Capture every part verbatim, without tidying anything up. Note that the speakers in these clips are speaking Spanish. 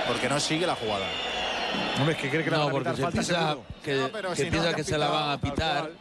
porque no sigue la jugada. Hombre, es que cree que la no, van a porque pitar se falta piensa seguro. que, No, pero que si no, piensa te que han se la van a pitado, pitar. tal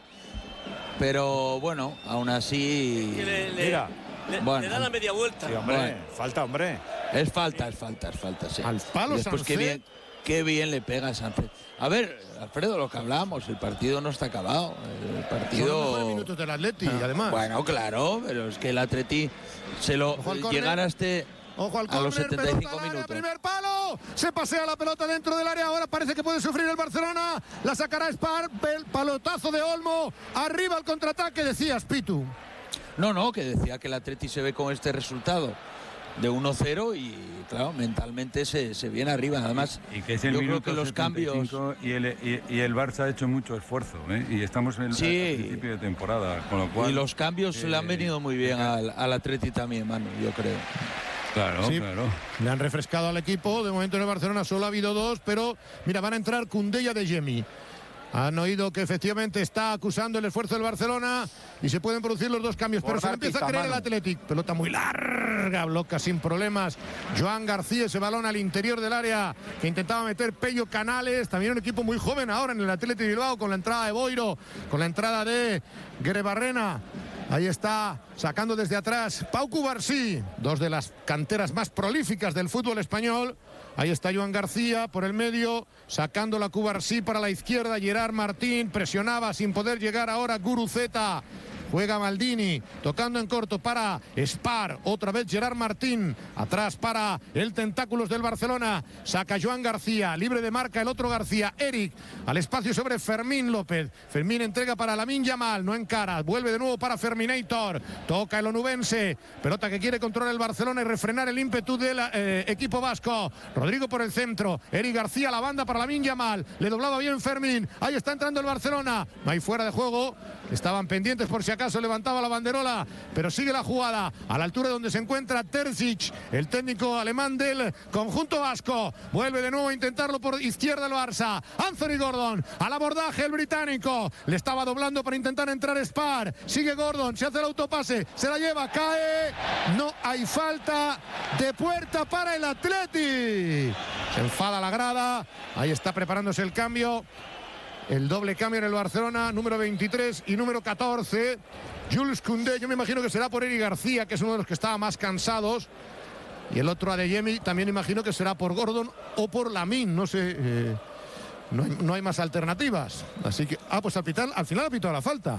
Pero bueno, aún así. Que le, le, Mira. le, Bueno. le da la media vuelta. Sí, hombre, Bueno. falta, hombre. Es falta, es falta, es falta, sí. Al palo Y después qué Sánchez. bien, qué bien le pega a Sánchez. A ver, Alfredo, lo que hablábamos, el partido no está acabado. El Son partido. los mejores minutos del Atleti, además. Bueno, claro, pero es que el Atleti se lo Ojo al córner. llegar a este. Ojo al A los córner, setenta y cinco pelota al área, minutos. primer palo, se pasea la pelota dentro del área, ahora parece que puede sufrir el Barcelona, la sacará Spar, el palotazo de Olmo, arriba el contraataque, decías, Pitu. No, no, que decía que el Atleti se ve con este resultado de uno cero y, claro, mentalmente se, se viene arriba. Además, Y que es el yo creo minuto que los setenta y cambios. cinco y el, y, y el Barça ha hecho mucho esfuerzo, ¿eh? Y estamos en el Sí. al principio de temporada, con lo cual. Y los cambios eh, le han venido muy bien al, al Atleti también, Manu, yo creo. Claro, Sí. claro. Le han refrescado al equipo, de momento en el Barcelona solo ha habido dos, pero mira, van a entrar Koundé y Adeyemi. Han oído que efectivamente está acusando el esfuerzo del Barcelona y se pueden producir los dos cambios, Por pero se le dar empieza a pista, creer el Manu. Athletic. Pelota muy larga, bloca sin problemas. Joan García, ese balón al interior del área que intentaba meter Pello Canales. También un equipo muy joven ahora en el Athletic Bilbao, con la entrada de Boiro, con la entrada de Guerebarrena. Ahí está, sacando desde atrás Pau Cubarsí, dos de las canteras más prolíficas del fútbol español. Ahí está Joan García por el medio, sacando la Cubarsí para la izquierda. Gerard Martín presionaba sin poder llegar ahora Guruceta. Juega Maldini, tocando en corto para Spar, otra vez Gerard Martín, atrás para el Tentáculos del Barcelona, saca Joan García, libre de marca el otro García, Eric, al espacio sobre Fermín López, Fermín entrega para Lamine Yamal, no encara, vuelve de nuevo para Ferminator, toca el onubense, pelota que quiere controlar el Barcelona y refrenar el ímpetu del eh, equipo vasco, Rodrigo por el centro, Eric García, la banda para Lamine Yamal, le doblaba bien Fermín, ahí está entrando el Barcelona, no hay fuera de juego, estaban pendientes por si acaso levantaba la banderola, pero sigue la jugada a la altura donde se encuentra Terzic, el técnico alemán del conjunto vasco. Vuelve de nuevo a intentarlo por izquierda el Barça. Anthony Gordon al abordaje el británico, le estaba doblando para intentar entrar Spar, sigue Gordon, se hace el autopase, se la lleva, cae, no hay falta de puerta para el Atleti. Se enfada la grada, ahí está preparándose el cambio. El doble cambio en el Barcelona, número veintitrés y número catorce. Jules Koundé, yo me imagino que será por Eric García, que es uno de los que estaba más cansados. Y el otro Adeyemi, también imagino que será por Gordon o por Lamine, no sé. Eh, no, hay, no hay más alternativas. Así que, ah, pues al, pitar, al final ha pitado la falta.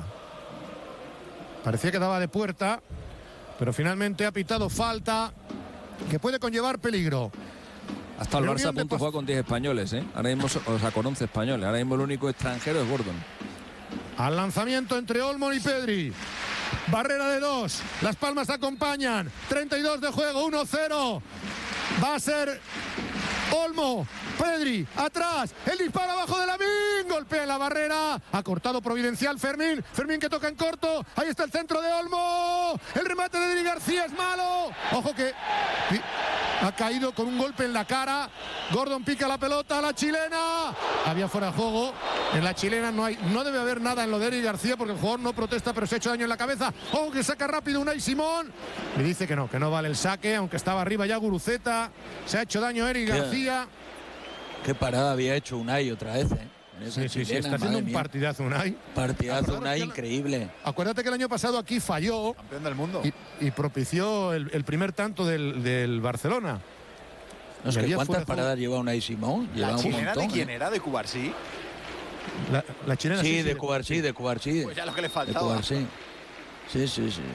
Parecía que daba de puerta, pero finalmente ha pitado falta que puede conllevar peligro. Hasta el Barça a Reunión de punto post- juega con diez españoles, ¿eh? Ahora mismo, o sea, con once españoles. Ahora mismo el único extranjero es Gordon. Al lanzamiento entre Olmo y Pedri. Barrera de dos. Las palmas acompañan. treinta y dos de juego. uno cero. Va a ser Olmo. Pedri, atrás, el disparo abajo de Lamine, golpea la barrera, ha cortado providencial Fermín, Fermín que toca en corto, ahí está el centro de Olmo, el remate de Eric García es malo, ojo que ha caído con un golpe en la cara, Gordon pica la pelota a la chilena, había fuera de juego, en la chilena no hay, no debe haber nada en lo de Eric García porque el jugador no protesta pero se ha hecho daño en la cabeza, ojo que saca rápido Unai Simón, y dice que no, que no vale el saque, aunque estaba arriba ya Guruceta, se ha hecho daño Eric García. Qué parada había hecho Unai otra vez, ¿eh? En esa Sí, sí, sí, chilena, está haciendo madre un mía. partidazo Unai. Partidazo Acordaros Unai que el- increíble. Acuérdate que el año pasado aquí falló Campeón del mundo. y, y propició el, el primer tanto del, del Barcelona. No, es Y que había ¿cuántas fuera de juego. paradas lleva Unai Simón? Lleva ¿La un chilena montón, de quién ¿eh? era? ¿De Cubarsí? La, la chilena Sí, sí, de Cubarsí, de Cubarsí. Pues ya lo que le De faltaba. Cubarsí. Sí, sí, sí.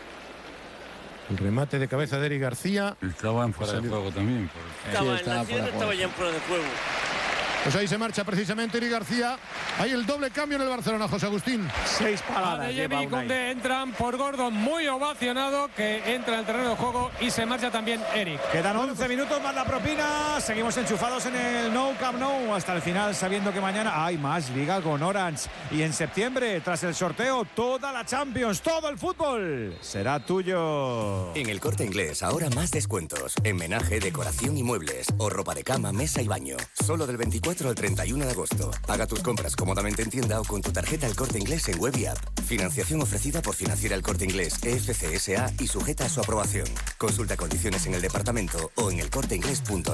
El remate de cabeza de Eric García. Estaban fuera de juego también. por- Estaba en estaba la fuera sierra, de estaba juego. ya en fuera de juego. Pues ahí se marcha precisamente Eric García. Hay el doble cambio en el Barcelona, José Agustín. Seis paradas Adeyemi lleva y Unai. Koundé entran por Gordon, muy ovacionado, que entra en el terreno de juego y se marcha también Eric. Quedan once minutos más la propina. Seguimos enchufados en el No Camp No hasta el final, sabiendo que mañana hay más Liga con Orange. Y en septiembre, tras el sorteo, toda la Champions, todo el fútbol será tuyo. En El Corte Inglés, ahora más descuentos. En menaje, decoración y muebles. O ropa de cama, mesa y baño. Solo del veinticuatro al treinta y uno de agosto. Paga tus compras cómodamente en tienda o con tu tarjeta El Corte Inglés en web y app. Financiación ofrecida por Financiera El Corte Inglés E F C S A y sujeta a su aprobación. Consulta condiciones en el departamento o en elcorteinglés punto es.